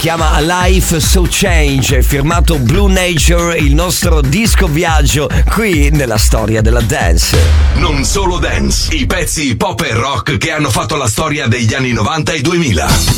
chiama A Life So Change, firmato Blue Nature, il nostro disco viaggio qui nella storia della dance. Non solo dance, i pezzi pop e rock che hanno fatto la storia degli anni 90 e 2000.